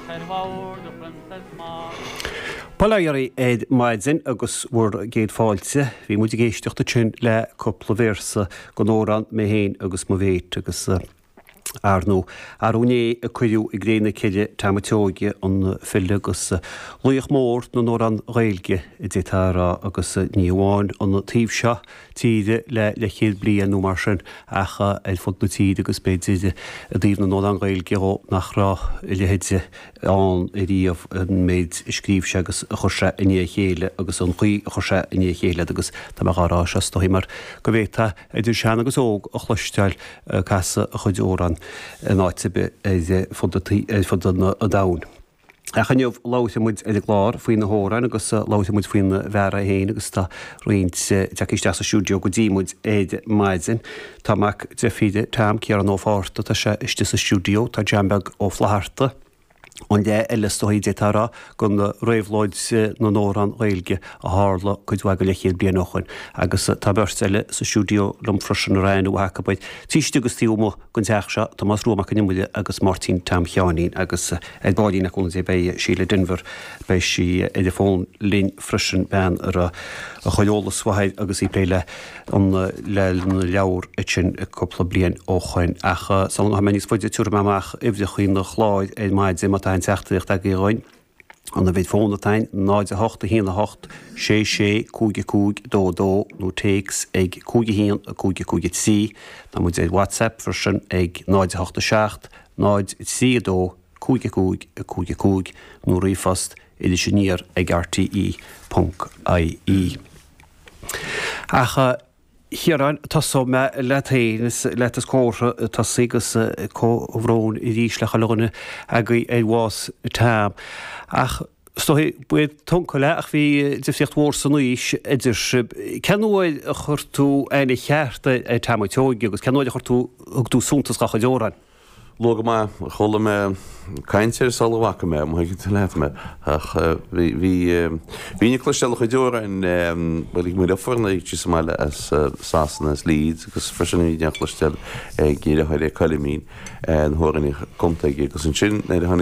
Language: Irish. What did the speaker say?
Palairi éid maidsin agus bhór géad fáilte, bhí muid géisteachta tún le coppla versa go nóran mé héin agus mo bhéit agus Arnó. Arúné a cuiú I gréna ciile tamateóige an fille agus luoch mór nó nór an réilge I détára agus níomháin an tíomh seo tíide le chéad blian nó mar sin acha fod na tíide agus béide a dtíomh nó an réilge ó nach rá lehéide an riomh an méid scríb se agus chuirse iní chéile agus an chuí chuirse iní chéile agus tá marrá se stohí mar go bhéta idir sean agus óg a chluisteil casa a chuid óran yn áitibe fod a dawn. Achan yw lawt ymwyd edrych glor fwy'n y horan agos lawt ymwyd fwy'n fera hyn agos ta rwy'n tac eistedd o siwdio gwydimwyd ed maedyn. Ta mac dyffyd tam ciar an o ffort o ta eistedd o siwdio ta jambag o flaharta. Ond ellis do hyd etara gan roiflóid na nóran réilge a hárla chuidhhaga le chéad blian ochan agus tá börstelle sa siúdio lom frosin a rein ó hacabaid. Tíiste agus tíúmo gan teach se Thomas Rómach an immuide agus Martin Tam Chianín agus Edbádín a chun bei Sheila Denver bei si edifón lin frosin ben ar a choiolalas wahaid agus I pléile an le leabhar itin coppla blian óchain acha salon ha menis foiide túr mamach ifde chuin na chláid maid mat ein seachtaíocht a géráin. An a bheith fóna tain, náid a hocht a híana a hocht, sé, cúige cúig, dó, nó takes ag cúige hían a cúige tí. Na múid é WhatsApp version ag náid a hocht a seacht, náid tí a dó, cúige cúig, nó rifast idir sinníar ag RTE.ie. Acha Hieran, tasso me letas córa tasígus cóhrón I ríslech a lúna aga was tam. Ach, stohi buid toncoile ach bhí difteocht mhór san nuis idir cenúid a chuirtú aina chearta tamateóige agus cenúid a chuirtú ugtú súntas gacha deoran. Loga ma cholle me kaintir sal wakke me mo ik te let me ach vi ni klostel gedoor en wat ik moet afvorne ik just mal as sasen as leads because freshen ni klostel gele hele kalimin en horen ik komt ik as een chin